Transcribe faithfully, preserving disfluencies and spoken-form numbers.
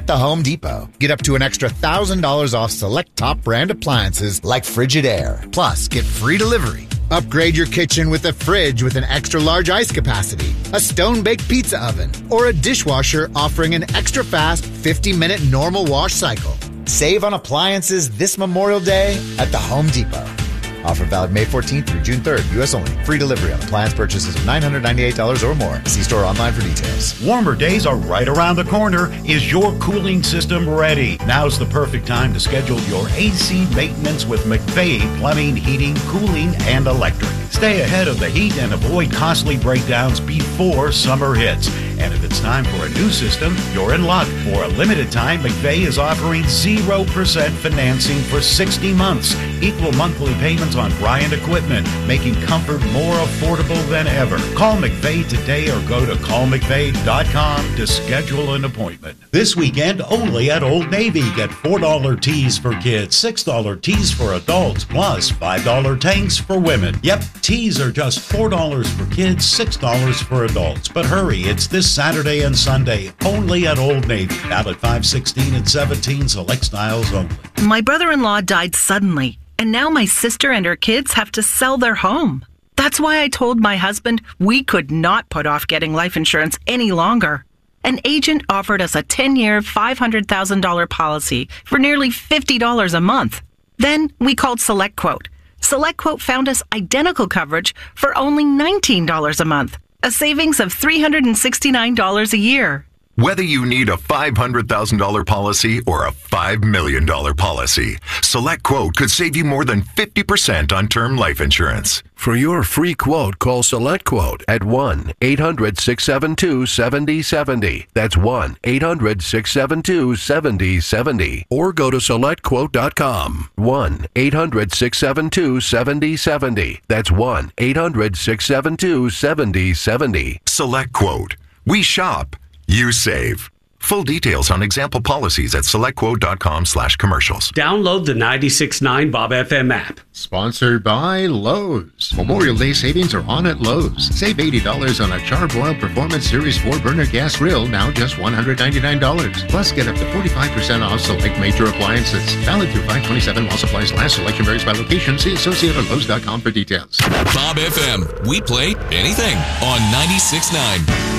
the Home Depot. Get up to an extra one thousand dollars off select top brand appliances like Frigidaire. Plus, get free delivery. Upgrade your kitchen with a fridge with an extra large ice capacity, a stone-baked pizza oven, or a dishwasher offering an extra fast fifty minute normal wash cycle. Save on appliances this Memorial Day at the Home Depot. Offer valid May fourteenth through June third, U S only. Free delivery on appliance purchases of nine hundred ninety-eight dollars or more. See store online for details. Warmer days are right around the corner. Is your cooling system ready? Now's the perfect time to schedule your A C maintenance with McVeigh Plumbing, Heating, Cooling, and Electric. Stay ahead of the heat and avoid costly breakdowns before summer hits. And if it's time for a new system, you're in luck. For a limited time, McVeigh is offering zero percent financing for sixty months. Equal monthly payments on Bryant equipment, making comfort more affordable than ever. Call McVeigh today or go to call mcveigh dot com to schedule an appointment. This weekend, only at Old Navy. Get four dollars tees for kids, six dollars tees for adults, plus five dollars tanks for women. Yep, tees are just four dollars for kids, six dollars for adults. But hurry, it's this Saturday and Sunday, only at Old Navy. Now at five sixteen and seventeen, select styles only. My brother-in-law died suddenly, and now my sister and her kids have to sell their home. That's why I told my husband we could not put off getting life insurance any longer. An agent offered us a ten-year, five hundred thousand dollars policy for nearly fifty dollars a month. Then we called SelectQuote. SelectQuote found us identical coverage for only nineteen dollars a month, a savings of three hundred sixty-nine dollars a year. Whether you need a five hundred thousand dollars policy or a five million dollars policy, SelectQuote could save you more than fifty percent on term life insurance. For your free quote, call SelectQuote at one eight hundred six seven two seven zero seven zero. That's one eight hundred six seven two seven zero seven zero. Or go to select quote dot com. one eight hundred six seven two seven zero seven zero. That's one eight hundred six seven two seven zero seven zero. SelectQuote. We shop. You save. Full details on example policies at selectquote.com slash commercials. Download the ninety-six point nine Bob F M app. Sponsored by Lowe's. Memorial Day savings are on at Lowe's. Save eighty dollars on a Charbroil Performance Series four burner gas grill, now just one hundred ninety-nine dollars. Plus, get up to forty-five percent off select major appliances. Valid through five twenty-seven while supplies last. Selection varies by location. See associate at lowes dot com for details. Bob F M. We play anything on ninety-six point nine.